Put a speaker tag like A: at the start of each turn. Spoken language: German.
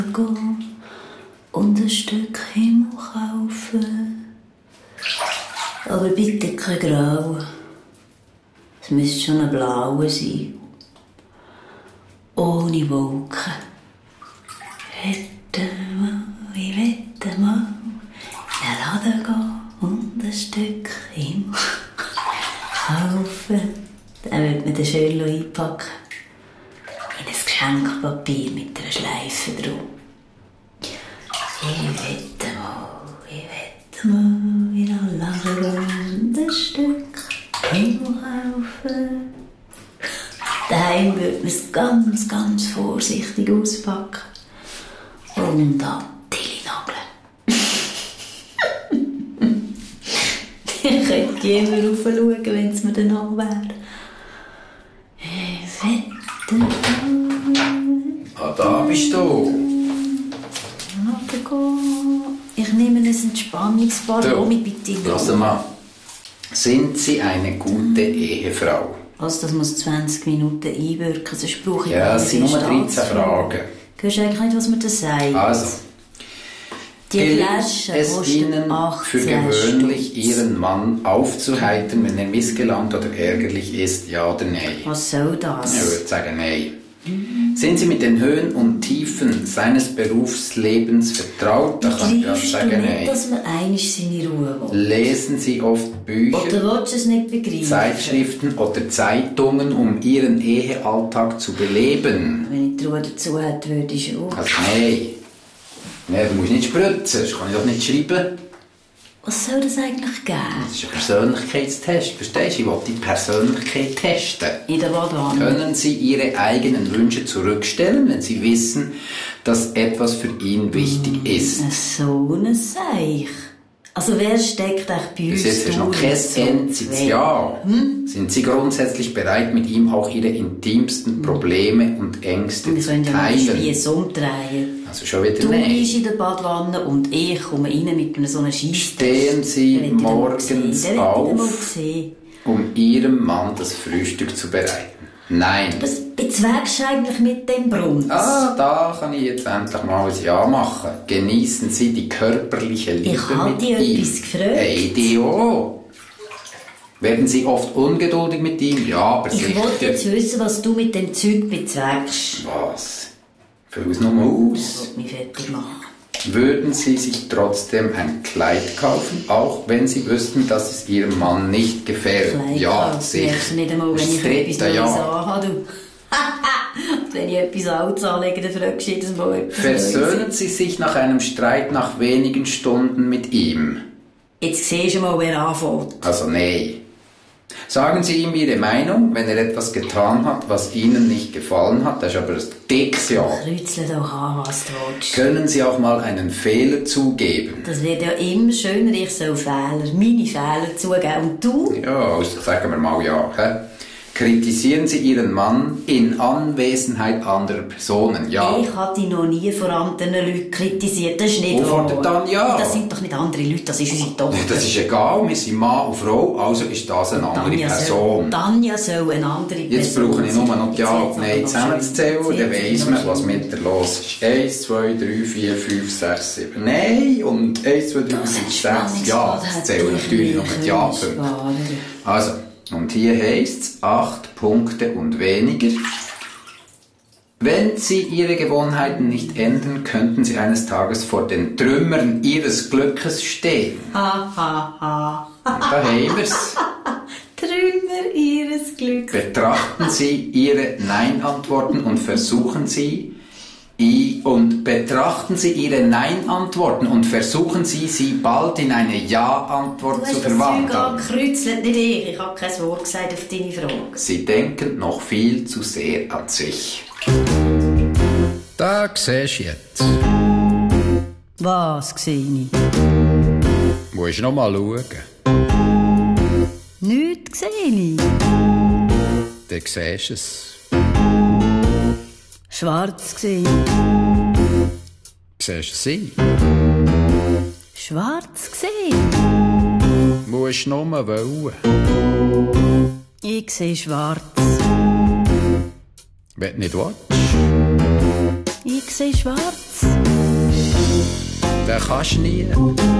A: gehen und ein Stück Himmel kaufen. Aber bitte kein Grau. Es müsste schon ein Blauer sein. Ohne Wolken. Ich wette mal, in den Laden gehen und ein Stück Himmel kaufen. Dann wird man den schön einpacken. In ein Geschenkpapier mit einer Schleife drum. Ich wette mal, in den Laden gehen und ein Stück Himmel kaufen. Daheim würde man es ganz, ganz vorsichtig auspacken. Und an die nageln. Ich könnte immer raufschauen, wenn es mir dann auch wäre. Ich wette.
B: Ah, da bist du.
A: Ich nehme ein Entspannungsbad mit bitte.
B: Lass mal. Sind Sie eine gute Ehefrau?
A: Also, das muss 20 Minuten einwirken, sonst brauche ich...
B: Ja, es sind nur 13 Fragen.
A: Hörst du eigentlich nicht, was man da sagt?
B: Also,
A: die Flasche
B: es
A: kostet
B: Ihnen
A: 18
B: für gewöhnlich
A: Stutz.
B: Ihren Mann aufzuheitern, wenn er missgelaunt oder ärgerlich ist, ja oder nein?
A: Was soll das?
B: Ich würde sagen nein. Sind Sie mit den Höhen und Tiefen seines Berufslebens vertraut? Da kann ich
A: Begreifst du
B: sagen
A: nicht,
B: nein.
A: dass man einmal seine Ruhe will?
B: Lesen Sie oft Bücher,
A: Oder willst du es nicht begreifen?
B: Zeitschriften oder Zeitungen, um Ihren Ehealltag zu beleben?
A: Wenn ich die Ruhe dazu hätte, würde ich schon.
B: Also nein. Nein, du musst nicht spritzen, das kann ich doch nicht schreiben.
A: Was soll das eigentlich geben?
B: Das ist ein Persönlichkeitstest, verstehst du? Ich will die Persönlichkeit testen.
A: In der Badewanne?
B: Können Sie Ihre eigenen Wünsche zurückstellen, wenn Sie wissen, dass etwas für ihn wichtig ist?
A: So ein Seich. Also wer steckt eigentlich bei uns
B: Bis jetzt ist noch kein einziges Ja. Sind Sie grundsätzlich bereit, mit ihm auch Ihre intimsten Probleme und Ängste
A: Wir
B: zu
A: sollen ja mal
B: teilen?
A: Spieß umdrehen.
B: Also schon wieder
A: Du
B: nein.
A: bist in der Badwanne und ich komme rein mit so einer Scheisse.
B: Stehen Sie morgens auf,
A: sehen.
B: um Ihrem Mann das Frühstück zu bereiten? Nein.
A: Was bezweckst du eigentlich mit dem Brunz?
B: Ah, da kann ich jetzt endlich mal ein Ja machen. Genießen Sie die körperliche Liebe
A: Ich habe
B: mit
A: dich
B: ihm.
A: etwas gefragt.
B: Hey, die auch. Werden Sie oft ungeduldig mit ihm? Ja, aber
A: Ich
B: sicher.
A: wollte jetzt wissen, was du mit dem Zeug bezweckst.
B: Was? Füll es nur aus.
A: Ich will mich fertig machen.
B: Würden Sie sich trotzdem ein Kleid kaufen, auch wenn Sie wüssten, dass es Ihrem Mann nicht gefällt?
A: Kleid
B: Ja,
A: kaufen.
B: sicher.
A: Merkst du nicht einmal, wenn ich etwas Neues anhabe, du. Und wenn ich etwas Altes anlege, dann fragst du jedes Mal etwas
B: Versöhnen
A: Neues.
B: Sie sich nach einem Streit nach wenigen Stunden mit ihm?
A: Jetzt siehst du mal, wer anfängt.
B: Also nein. Sagen Sie ihm Ihre Meinung, wenn er etwas getan hat, was Ihnen nicht gefallen hat. Das ist aber ein dickes Ja.
A: Kreuzel doch an, was du willst.
B: Können Sie auch mal einen Fehler zugeben?
A: Das wird ja immer schöner, ich soll meine Fehler zugeben. Und du?
B: Ja, also sagen wir mal ja. Hä? Kritisieren Sie Ihren Mann in Anwesenheit anderer Personen? Ja.
A: Ich habe dich noch nie vor anderen Leuten kritisiert, das ist nicht
B: Wo fordert dann ja?
A: Das sind doch nicht andere Leute, das ist unsere Tochter.
B: Das ist egal, wir sind Mann und Frau, also ist das eine andere Person.
A: Tanja soll eine andere Person
B: Jetzt brauche ich nur noch die Ja und
A: Jetzt
B: Nein
A: hat's aber noch
B: zusammenzuzählen,
A: schön.
B: dann weiss man, was mit der los ist. 1, 2, 3, 4, 5, 6, 7 Nein und 1, 2, 3, 4, 6 Ja. Das zählen natürlich noch mit Ja-Punkten. Also, und hier heisst es 8 Punkte und weniger. Wenn Sie Ihre Gewohnheiten nicht ändern, könnten Sie eines Tages vor den Trümmern Ihres Glückes stehen.
A: Ha, ha, ha.
B: Und da haben wir's.
A: Trümmer ihres Glücks.
B: Betrachten Sie Ihre Nein-Antworten und versuchen Sie sie bald in eine Ja-Antwort zu verwandeln.
A: Du hast das Zeug angekreuzelt, nicht ich. Ich habe kein Wort gesagt auf deine Frage.
B: Sie denken noch viel zu sehr an sich. Da siehst du jetzt.
A: Was sehe ich?
B: Musst noch mal schauen.
A: Nichts sehe ich.
B: Dann siehst du es.
A: Schwarz sehe ich.
B: Siehst du sie?
A: Schwarz sehe ich.
B: Musst noch mal wollen.
A: Ich sehe schwarz.
B: Wenn du nicht willst.
A: Ich sehe schwarz.
B: kannst du nie.